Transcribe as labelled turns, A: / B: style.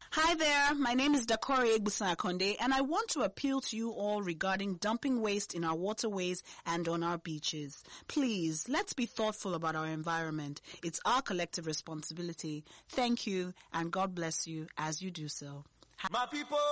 A: Hi there, my name is Dakori Egbusan-Akonde, and I want to appeal to you all regarding dumping waste in our waterways and on our beaches. Please, let's be thoughtful about our environment. It's our collective responsibility. Thank you, and God bless you as you do so.
B: My people.